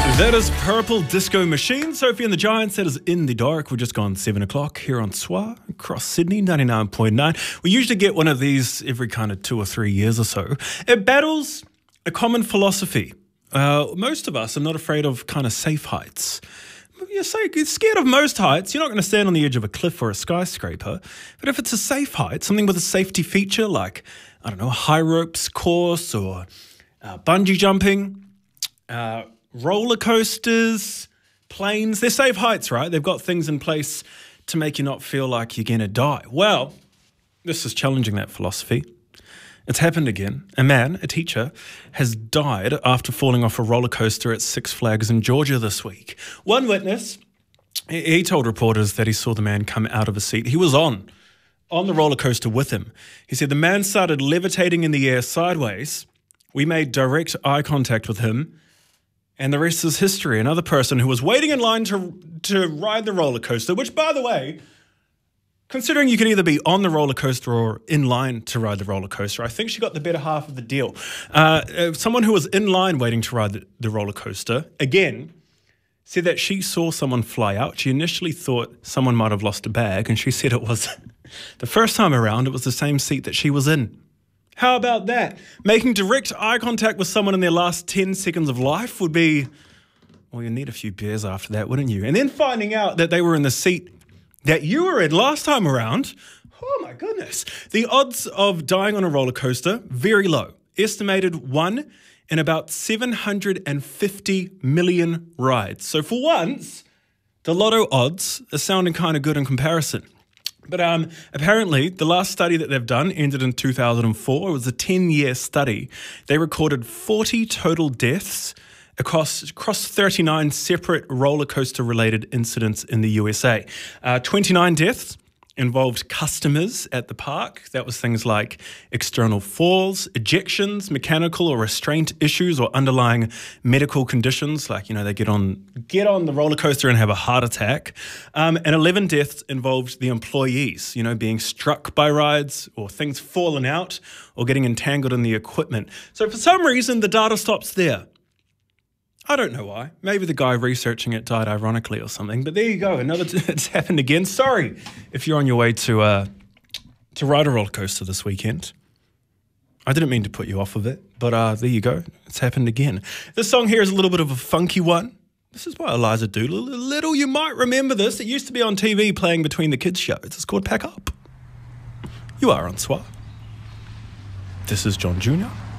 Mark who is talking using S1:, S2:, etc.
S1: That is Purple Disco Machine. Sophie and the Giants, that is In the Dark. We've just gone 7 o'clock here on SWA across Sydney, 99.9. We usually get one of these every kind of 2 or 3 years or so. It battles a common philosophy. Most of us are not afraid of kind of safe heights. You're scared of most heights. You're not going to stand on the edge of a cliff or a skyscraper. But if it's a safe height, something with a safety feature like, I don't know, a high ropes course or bungee jumping, roller coasters, planes, they're safe heights, right? They've got things in place to make you not feel like you're going to die. Well, this is challenging that philosophy. It's happened again. A man, a teacher, has died after falling off a roller coaster at Six Flags in Georgia this week. One witness, he told reporters that he saw the man come out of a seat. He was on the roller coaster with him. He said the man started levitating in the air sideways. We made direct eye contact with him. And the rest is history. Another person who was waiting in line to ride the roller coaster, which, by the way, considering you could either be on the roller coaster or in line to ride the roller coaster, I think she got the better half of the deal. Someone who was in line waiting to ride the roller coaster, again, said that she saw someone fly out. She initially thought someone might have lost a bag, and she said it was the first time around, it was the same seat that she was in. How about that? Making direct eye contact with someone in their last 10 seconds of life would be, well, you'd need a few beers after that, wouldn't you? And then finding out that they were in the seat that you were in last time around, oh my goodness. The odds of dying on a roller coaster, very low. Estimated 1 in about 750 million rides. So for once, the lotto odds are sounding kind of good in comparison. But apparently, the last study that they've done ended in 2004. It was a 10-year study. They recorded 40 total deaths across 39 separate roller coaster-related incidents in the USA. 29 deaths involved customers at the park. That was things like external falls, ejections, mechanical or restraint issues, or underlying medical conditions, like, they get on the roller coaster and have a heart attack. And 11 deaths involved the employees, being struck by rides or things falling out or getting entangled in the equipment. So for some reason, the data stops there. I don't know why. Maybe the guy researching it died ironically or something. But there you go. It's happened again. Sorry if you're on your way to ride a roller coaster this weekend. I didn't mean to put you off of it, but there you go. It's happened again. This song here is a little bit of a funky one. This is by Eliza Doolittle. You might remember this. It used to be on TV playing between the kids' shows. It's called Pack Up. You are on SWA. This is John Jr.